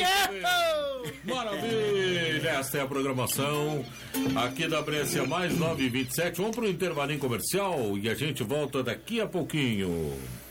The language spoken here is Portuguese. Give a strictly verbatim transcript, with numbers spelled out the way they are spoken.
Maravilha! Esta é a programação aqui da Brescia Mais nove e vinte e sete. Vamos para o intervalinho comercial e a gente volta daqui a pouquinho.